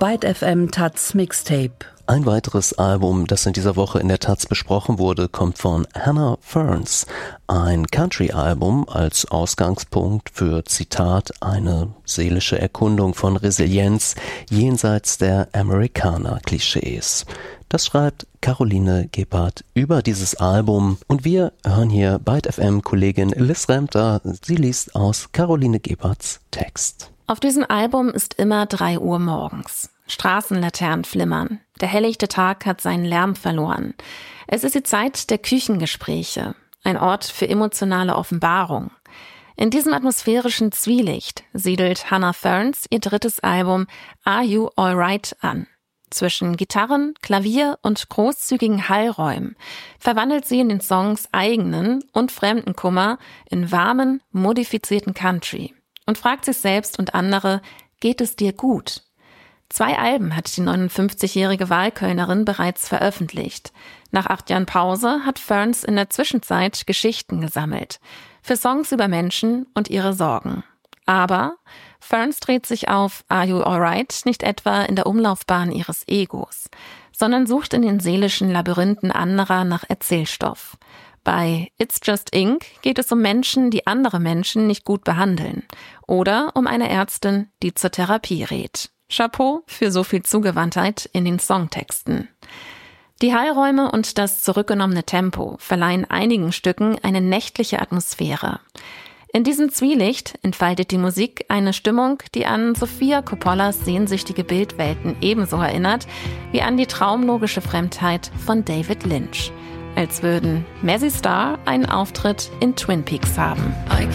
Byte FM Taz Mixtape. Ein weiteres Album, das in dieser Woche in der Taz besprochen wurde, kommt von Hannah Ferns. Ein Country-Album als Ausgangspunkt für, Zitat, eine seelische Erkundung von Resilienz jenseits der Amerikaner-Klischees. Das schreibt Caroline Gebhardt über dieses Album. Und wir hören hier Byte FM-Kollegin Liz Remter. Sie liest aus Caroline Gebhardts Text. Auf diesem Album ist immer 3 Uhr morgens. Straßenlaternen flimmern. Der helllichte Tag hat seinen Lärm verloren. Es ist die Zeit der Küchengespräche. Ein Ort für emotionale Offenbarung. In diesem atmosphärischen Zwielicht siedelt Hannah Ferns ihr drittes Album Are You Alright an. Zwischen Gitarren, Klavier und großzügigen Hallräumen verwandelt sie in den Songs eigenen und fremden Kummer in warmen, modifizierten Country und fragt sich selbst und andere, geht es dir gut? 2 Alben hat die 59-jährige Wahlkölnerin bereits veröffentlicht. Nach 8 Jahren Pause hat Ferns in der Zwischenzeit Geschichten gesammelt. Für Songs über Menschen und ihre Sorgen. Aber Ferns dreht sich auf Are You Alright nicht etwa in der Umlaufbahn ihres Egos, sondern sucht in den seelischen Labyrinthen anderer nach Erzählstoff. Bei It's Just Ink geht es um Menschen, die andere Menschen nicht gut behandeln. Oder um eine Ärztin, die zur Therapie rät. Chapeau für so viel Zugewandtheit in den Songtexten. Die Hallräume und das zurückgenommene Tempo verleihen einigen Stücken eine nächtliche Atmosphäre. In diesem Zwielicht entfaltet die Musik eine Stimmung, die an Sofia Coppolas sehnsüchtige Bildwelten ebenso erinnert wie an die traumlogische Fremdheit von David Lynch. Als würden Mazzy Star einen Auftritt in Twin Peaks haben. I